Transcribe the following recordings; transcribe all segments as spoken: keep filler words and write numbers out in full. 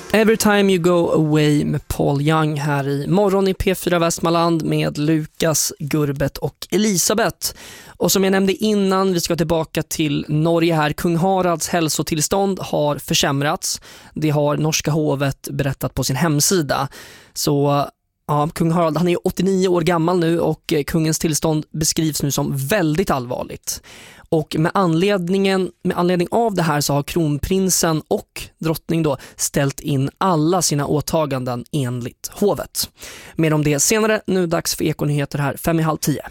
Every time you go away med Paul Young här i morgon i P fyra Västmanland med Lukas, Gurbet och Elisabeth. Och som jag nämnde innan, vi ska tillbaka till Norge här. Kung Haralds hälsotillstånd har försämrats. Det har norska hovet berättat på sin hemsida. Så ja, kung Harald, han är åttionio år gammal nu och kungens tillstånd beskrivs nu som väldigt allvarligt. Och med anledningen, med anledning av det här så har kronprinsen och drottning då ställt in alla sina åtaganden enligt hovet. Mer om det senare, nu dags för Ekonyheter här fem i halv tio.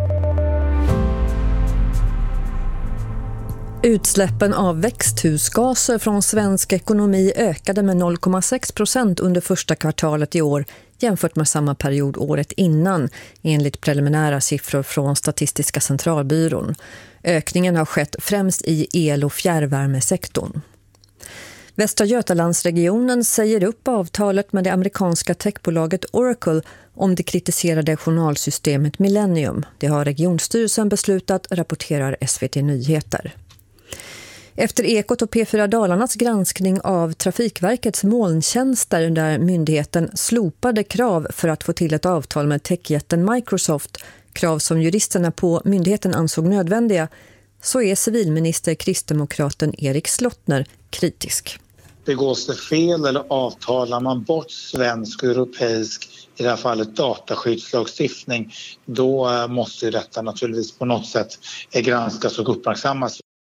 Utsläppen av växthusgaser från svensk ekonomi ökade med noll komma sex procent under första kvartalet i år jämfört med samma period året innan, enligt preliminära siffror från Statistiska centralbyrån. Ökningen har skett främst i el- och fjärrvärmesektorn. Västra Götalandsregionen säger upp avtalet med det amerikanska techbolaget Oracle om det kritiserade journalsystemet Millennium. Det har regionstyrelsen beslutat, rapporterar S V T Nyheter. Efter Ekot och P fyra Dalarnas granskning av Trafikverkets molntjänster där myndigheten slopade krav för att få till ett avtal med techjätten Microsoft, krav som juristerna på myndigheten ansåg nödvändiga, så är civilminister kristdemokraten Erik Slottner kritisk. Begås det fel eller avtalar man bort svensk och europeisk, i det här fallet dataskyddslagstiftning, då måste detta naturligtvis på något sätt granskas och uppmärksammas.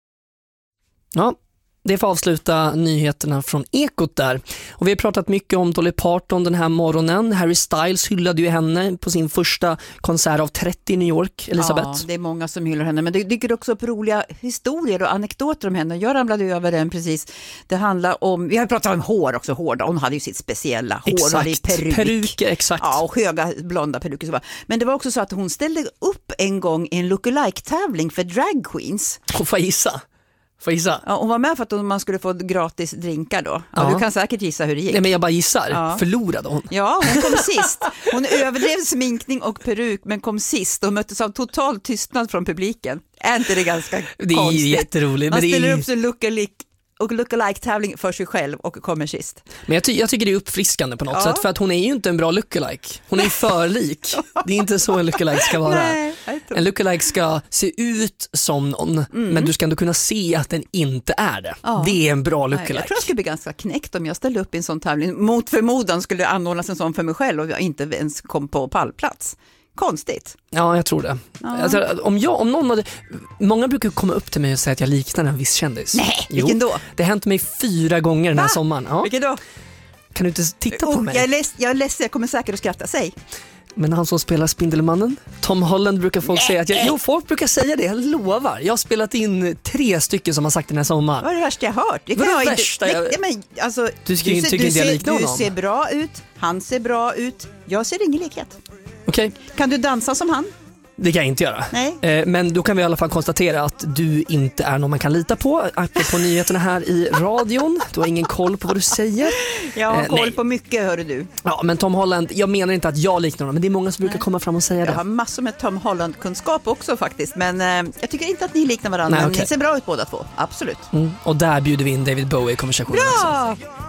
Ja, det får avsluta nyheterna från Ekot där. Och vi har pratat mycket om Dolly Parton den här morgonen. Harry Styles hyllade ju henne på sin första konsert av trettio i New York, Elisabeth. Ja, det är många som hyllar henne. Men det dyker också upp roliga historier och anekdoter om henne. Jag ramlade över den precis. Det handlar om, vi har pratat om hår också, hår. Hon hade ju sitt speciella hår. Exakt, hade peruk. peruker, exakt. Ja, och höga blonda peruker. Men det var också så att hon ställde upp en gång i en lookalike-tävling för drag queens. Och får gissa. Får gissa? Ja, hon var med för att man skulle få gratis drinkar då. Ja, ja. Du kan säkert gissa hur det gick. Nej, men jag bara gissar. Ja. Förlorade hon? Ja, hon kom sist. Hon överdrev sminkning och peruk men kom sist och möttes av total tystnad från publiken. Är inte det ganska det är konstigt? Jätteroligt. Man men ställer det är... upp sig lookalike och lookalike-tävling för sig själv och kommer sist. Men jag, ty- jag tycker det är uppfriskande på något ja. sätt, för att hon är ju inte en bra lookalike. Hon är för lik. Det är inte så en lookalike ska vara. Nej, en lookalike ska se ut som någon, mm. men du ska ändå kunna se att den inte är det. Ja. Det är en bra lookalike. Nej, jag tror jag skulle bli ganska knäckt om jag ställde upp i en sån tävling. Mot förmodan skulle anordnas en sån för mig själv och jag inte ens kom på pallplats. Konstigt. Ja, jag tror det. Ja. Alltså, om, jag, om någon hade, många brukar komma upp till mig och säga att jag liknar en viss kändis. Nej, vilken då? Det har hänt mig fyra gånger den här Va? sommaren. Ja. Vilken då? Kan du inte titta oh, på mig? Jag är, leds, jag är ledsen, jag kommer säkert att skratta sig. Men han som spelar Spindelmannen, Tom Holland, brukar folk Nej. säga att jag, jo, folk brukar säga det, jag lovar. Jag har spelat in tre stycken som har sagt den här sommaren. Vad är det värsta jag har hört? Det Vad är det inte, värsta nej, jag... nej, men, alltså, du skulle inte tycka du, inte jag ser, liknar honom. Du ser bra ut, han ser bra ut. Jag ser ingen likhet. Okej. Okay. Kan du dansa som han? Det kan jag inte göra. Nej. Eh, men då kan vi i alla fall konstatera att du inte är någon man kan lita på. Apropå nyheterna här i radion. Du har ingen koll på vad du säger. Jag har eh, koll nej. på mycket, hör du. Ja, men Tom Holland, jag menar inte att jag liknar honom, men det är många som brukar komma fram och säga jag det. Jag har massor med Tom Holland-kunskap också faktiskt. Men eh, jag tycker inte att ni liknar varandra. Nej, okay. Ni ser bra ut båda två, absolut. Mm. Och där bjuder vi in David Bowie i konversationen. Bra! Också.